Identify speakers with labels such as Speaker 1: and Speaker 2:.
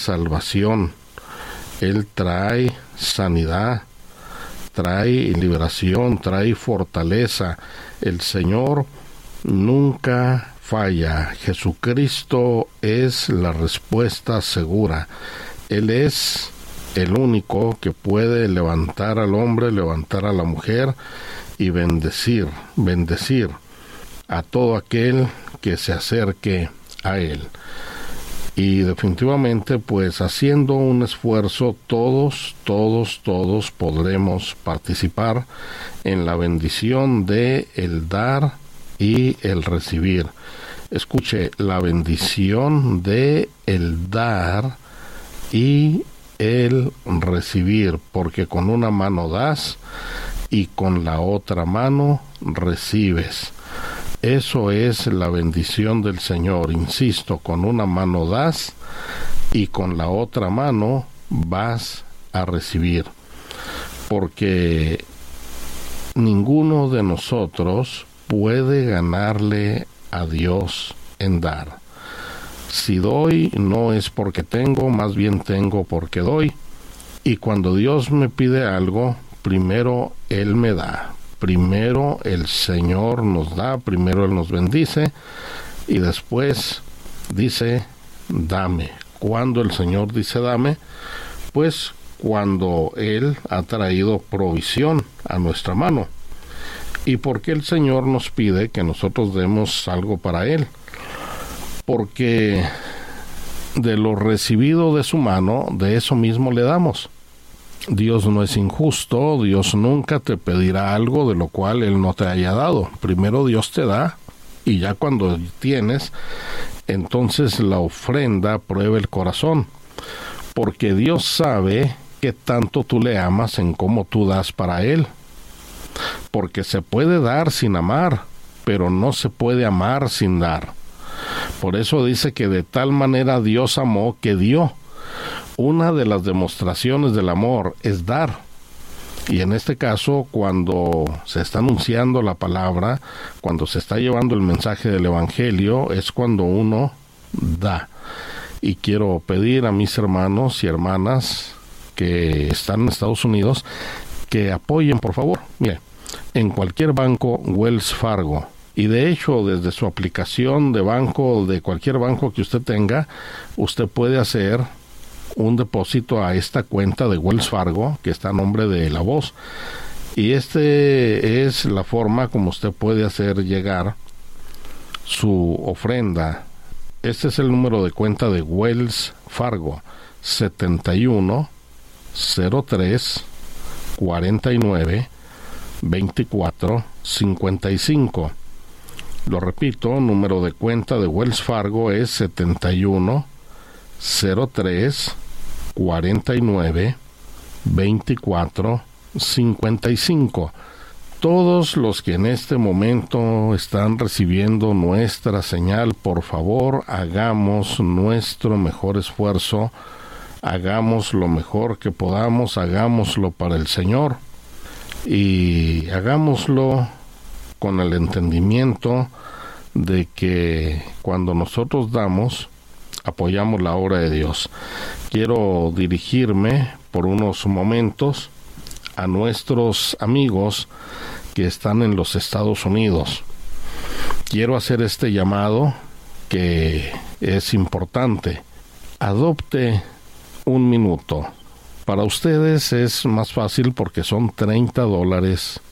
Speaker 1: salvación, Él trae sanidad, trae liberación, trae fortaleza. El Señor nunca falla. Jesucristo es la respuesta segura. Él es el único que puede levantar al hombre, levantar a la mujer y bendecir a todo aquel que se acerque a Él. Y definitivamente, pues haciendo un esfuerzo, todos podremos participar en la bendición de el dar y el recibir. Escuche, la bendición de el dar y el recibir, porque con una mano das y con la otra mano recibes. Eso es la bendición del Señor. Insisto, con una mano das y con la otra mano vas a recibir. Porque ninguno de nosotros puede ganarle a Dios en dar. Si doy, no es porque tengo, más bien tengo porque doy. Y cuando Dios me pide algo, primero Él me da. Primero el Señor nos da, primero Él nos bendice y después dice, dame. Cuando el Señor dice dame, pues cuando Él ha traído provisión a nuestra mano. ¿Y por qué el Señor nos pide que nosotros demos algo para Él? Porque de lo recibido de su mano, de eso mismo le damos. Dios no es injusto, Dios nunca te pedirá algo de lo cual Él no te haya dado. Primero Dios te da, y ya cuando tienes, entonces la ofrenda prueba el corazón, porque Dios sabe qué tanto tú le amas en cómo tú das para Él. Porque se puede dar sin amar, pero no se puede amar sin dar. Por eso dice que de tal manera Dios amó que dio. Una de las demostraciones del amor es dar. Y en este caso, cuando se está anunciando la palabra, cuando se está llevando el mensaje del Evangelio, es cuando uno da. Y quiero pedir a mis hermanos y hermanas que están en Estados Unidos que apoyen, por favor. Mire, en cualquier banco Wells Fargo, y de hecho desde su aplicación de banco, de cualquier banco que usted tenga, usted puede hacer un depósito a esta cuenta de Wells Fargo que está a nombre de La Voz, y es la forma como usted puede hacer llegar su ofrenda. Este es el número de cuenta de Wells Fargo: 71 03 49 24 55. Lo repito, número de cuenta de Wells Fargo es 71 03 49 24 55. Todos los que en este momento están recibiendo nuestra señal, por favor, hagamos nuestro mejor esfuerzo, hagamos lo mejor que podamos, hagámoslo para el Señor y hagámoslo con el entendimiento de que cuando nosotros damos, apoyamos la obra de Dios. Quiero dirigirme por unos momentos a nuestros amigos que están en los Estados Unidos. Quiero hacer este llamado que es importante. Adopte un minuto. Para ustedes es más fácil porque son $30